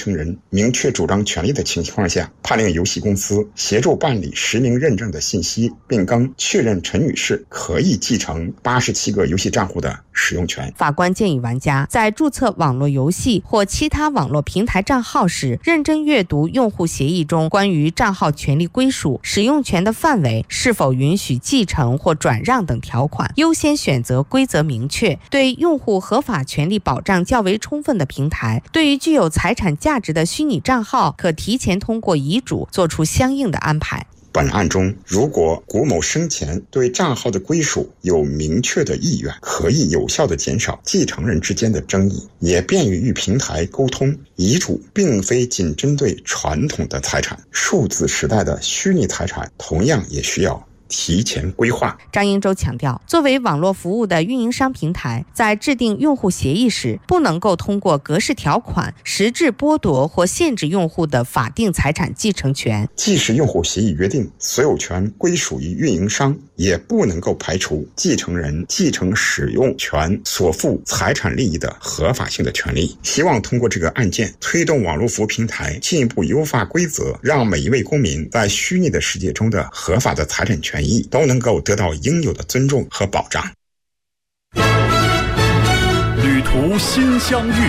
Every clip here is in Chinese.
承人明确主张权利的情况下，判令游戏公司协助办理实名认证的信息变更，确认陈女士可以继承87个游戏账户的使用权。 法官建议玩家在注册网络游戏或其他网络平台账号时，认真阅读用户协议中关于账号权利归属、使用权的范围、是否允许继承或转让等条款，优先选择规则明确、对用户合法权利保障较为充分的平台。对于具有财产价值的虚拟账号，可提前通过遗嘱做出相应的安排。 本案中，如果谷某生前对账号的归属有明确的意愿，可以有效地减少继承人之间的争议，也便于与平台沟通。遗嘱并非仅针对传统的财产，数字时代的虚拟财产同样也需要提前规划。 张英洲强调，作为网络服务的运营商平台，在制定用户协议时，不能够通过格式条款实质剥夺或限制用户的法定财产继承权。 即使用户协议约定所有权归属于运营商，也不能够排除继承人继承使用权所负财产利益的合法性的权利。希望通过这个案件，推动网络服务平台进一步优化规则，让每一位公民在虚拟的世界中的合法的财产权益都能够得到应有的尊重和保障。 旅途心相遇。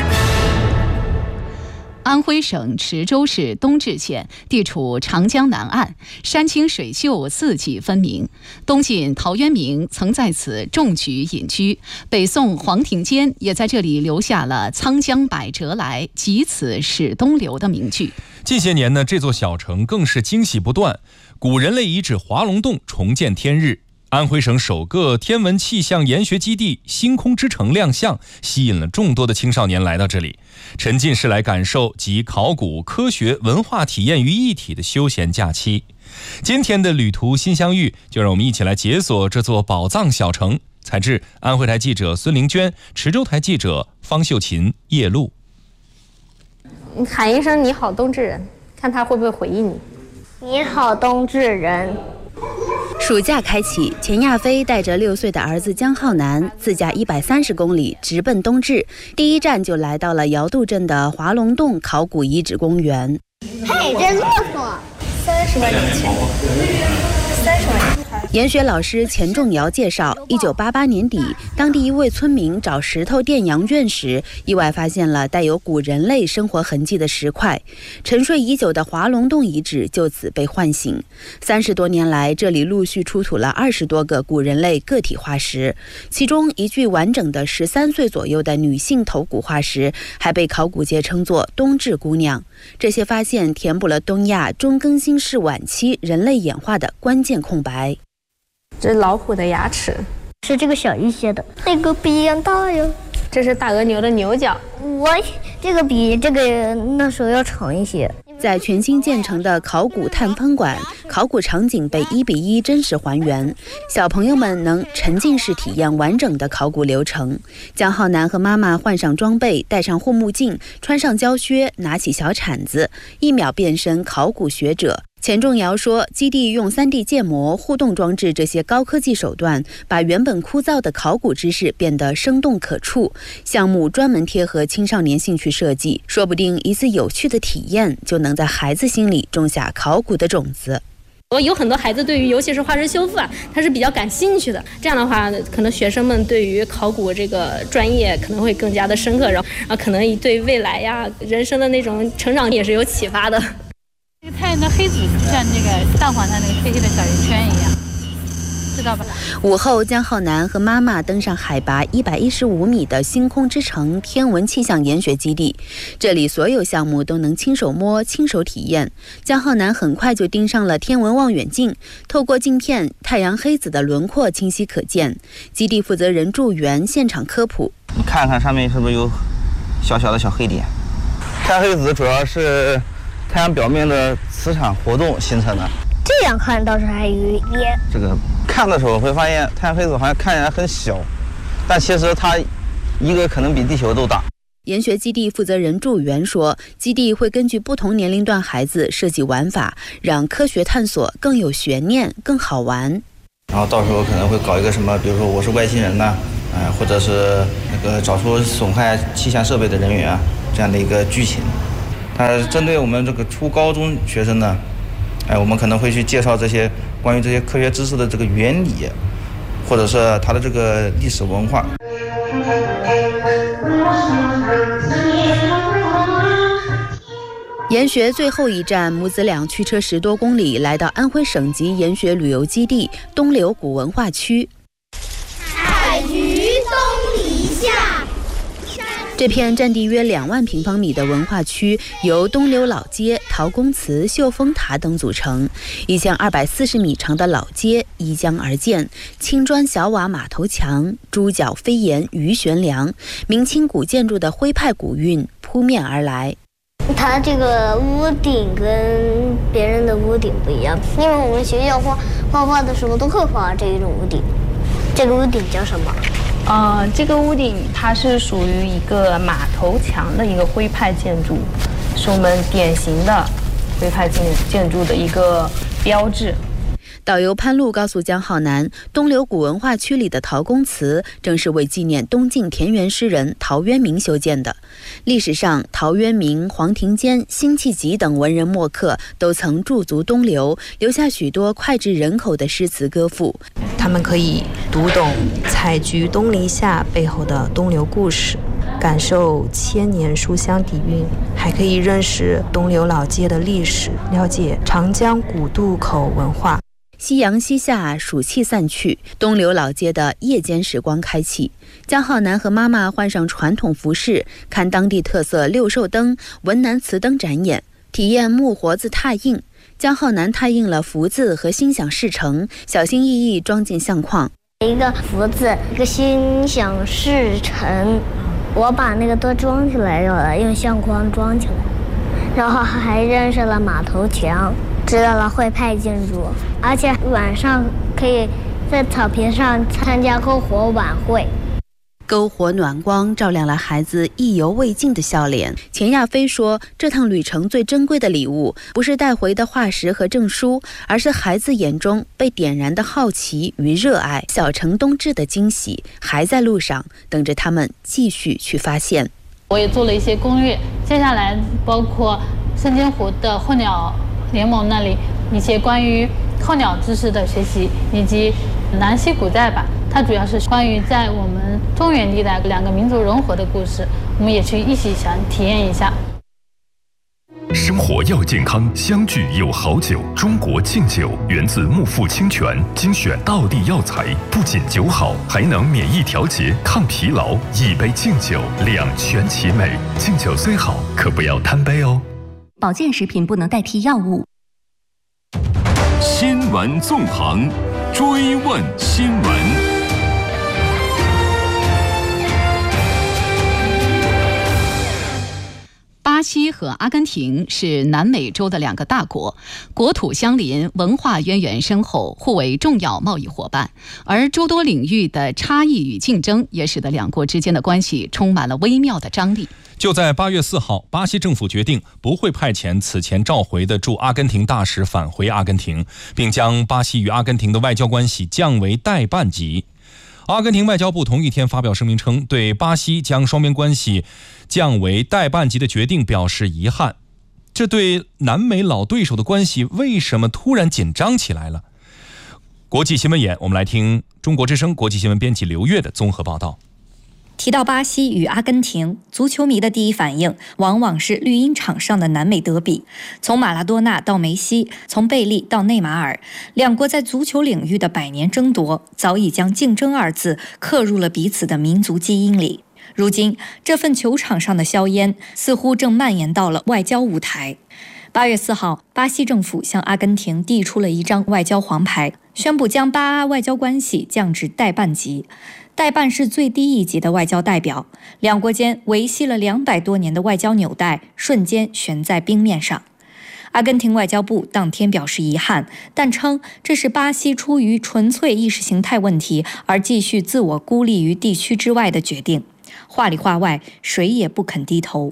安徽省池州市东至县地处长江南岸，山清水秀，四季分明。东晋陶渊明曾在此种菊隐居，北宋黄庭坚也在这里留下了“沧江百折来，即此始东流”的名句。 近些年呢，这座小城更是惊喜不断，古人类遗址华龙洞重见天日。安徽省首个天文气象研学基地星空之城亮相，吸引了众多的青少年来到这里，沉浸式来感受集考古、科学、文化体验于一体的休闲假期。今天的旅途心相遇，就让我们一起来解锁这座宝藏小城。采自安徽台记者孙玲娟，池州台记者方秀琴、叶璐。 你喊一声“你好，冬至人”，看他会不会回应你。 你好，冬至人。 暑假开启，钱亚飞带着6岁的儿子江浩南自驾130公里直奔冬至，第一站就来到了瑶渡镇的华龙洞考古遗址公园。 嘿，这骆驼，30万年前，30万年。 研学老师钱仲尧介绍，1988年底，当地一位村民找石头垫羊圈时，意外发现了带有古人类生活痕迹的石块，沉睡已久的华龙洞遗址就此被唤醒。30多年来，这里陆续出土了20多个古人类个体化石，其中一具完整的13岁左右的女性头骨化石，还被考古界称作冬至姑娘。这些发现填补了东亚中更新世晚期人类演化的关键空白。 这是老虎的牙齿， 是这个小一些的，那个比一样大呀。 这是大额牛的牛角， 这个比这个那时候要长一些。 在全新建成的考古探喷馆，考古场景被1比1真实还原，小朋友们能沉浸式体验完整的考古流程。江浩南和妈妈换上装备，戴上护目镜，穿上胶靴，拿起小铲子，一秒变身考古学者。钱仲尧说，基地用3D 建模、互动装置这些高科技手段，把原本枯燥的考古知识变得生动可触。项目专门贴合青少年兴趣设计，说不定一次有趣的体验就能在孩子心里种下考古的种子。 有很多孩子对于尤其是化石修复他是比较感兴趣的，这样的话可能学生们对于考古这个专业可能会更加的深刻，然后可能对未来人生的那种成长也是有启发的。 太阳的黑子就像那个蛋黄上那个黑黑的小圆圈一样，知道吧？ 午后，江浩南和妈妈登上海拔115米的星空之城天文气象研学基地，这里所有项目都能亲手摸、亲手体验。江浩南很快就盯上了天文望远镜，透过镜片，太阳黑子的轮廓清晰可见。基地负责人祝元现场科普： 你看看上面是不是有小小的小黑点？太阳黑子主要是太阳表面的磁场活动形成的。 这样看倒是还有一点。 这个看的时候会发现太阳黑子好像看起来很小，但其实它一个可能比地球都大。 研学基地负责人祝元说，基地会根据不同年龄段孩子设计玩法，让科学探索更有悬念、更好玩。 然后到时候可能会搞一个什么，比如说我是外星人呐，或者是那个找出损害气象设备的人员这样的一个剧情。 针对我们这个初高中学生呢，我们可能会去介绍这些关于这些科学知识的这个原理，或者是它的这个历史文化。 研学最后一站，母子俩驱车10多公里，来到安徽省级研学旅游基地东流古文化区。 采菊东篱下。 这片占地约2万平方米的文化区，由东流老街、陶公祠、秀峰塔等组成。1240米长的老街依江而建，青砖小瓦码头墙，猪脚飞檐鱼悬梁，明清古建筑的徽派古韵扑面而来。 它这个屋顶跟别人的屋顶不一样，因为我们学校画画的时候都会画这一种屋顶。这个屋顶叫什么？ 这个屋顶它是属于一个码头墙的一个徽派建筑，是我们典型的徽派建筑的一个标志。 导游潘路告诉江浩南，东流古文化区里的陶公祠正是为纪念东晋田园诗人陶渊明修建的。历史上，陶渊明、黄庭坚、辛弃疾等文人墨客都曾驻足东流，留下许多脍炙人口的诗词歌赋。 他们可以读懂采菊东篱下背后的东流故事，感受千年书香底蕴，还可以认识东流老街的历史，了解长江古渡口文化。 夕阳西下，暑气散去，东流老街的夜间时光开启。江浩南和妈妈换上传统服饰，看当地特色六兽灯、文南瓷灯展演，体验木活字拓印。江浩南拓印了福字和心想事成，小心翼翼装进相框。 一个福字，一个心想事成，我把那个都装起来了，用相框装起来，然后还认识了码头墙，知道了徽派建筑，而且晚上可以在草坪上参加篝火晚会。 篝火暖光照亮了孩子意犹未尽的笑脸。钱亚飞说，这趟旅程最珍贵的礼物，不是带回的化石和证书，而是孩子眼中被点燃的好奇与热爱。小城冬至的惊喜还在路上，等着他们继续去发现。 我也做了一些攻略，接下来包括深津湖的候鸟联盟那里一些关于候鸟知识的学习，以及南溪古寨吧，它主要是关于在我们中原地带2个民族融合的故事，我们也去一起想体验一下。 生活要健康，相聚有好酒。中国敬酒源自木富清泉，精选道地药材，不仅酒好，还能免疫调节、抗疲劳。一杯敬酒，两全其美。敬酒虽好，可不要贪杯哦。 保健食品不能代替药物。 新闻纵横，追问新闻。 巴西和阿根廷是南美洲的2个大国，国土相邻，文化渊源深厚，互为重要贸易伙伴。而诸多领域的差异与竞争，也使得2国之间的关系充满了微妙的张力。 就在8月4号，巴西政府决定不会派遣此前召回的驻阿根廷大使返回阿根廷，并将巴西与阿根廷的外交关系降为代办级。阿根廷外交部同一天发表声明称，对巴西将双边关系降为代办级的决定表示遗憾。这对南美老对手的关系为什么突然紧张起来了？国际新闻眼，我们来听中国之声国际新闻编辑刘越的综合报道。 提到巴西与阿根廷，足球迷的第一反应往往是绿茵场上的南美德比。从马拉多纳到梅西，从贝利到内马尔，2国在足球领域的100年争夺，早已将竞争2字刻入了彼此的民族基因里。如今，这份球场上的硝烟似乎正蔓延到了外交舞台。8月4号，巴西政府向阿根廷递出了一张外交黄牌，宣布将巴阿外交关系降至代办级。代办是最低一级的外交代表，2国间维系了200多年的外交纽带瞬间悬在冰面上。阿根廷外交部当天表示遗憾，但称这是巴西出于纯粹意识形态问题而继续自我孤立于地区之外的决定。话里话外，谁也不肯低头。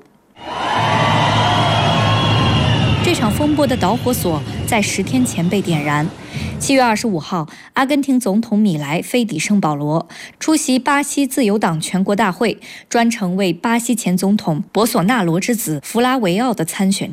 这场风波的导火索在10天前被点燃。 7月25号，阿根廷总统米莱·费迪圣保罗出席巴西自由党全国大会，专程为巴西前总统博索纳罗之子弗拉维奥的参选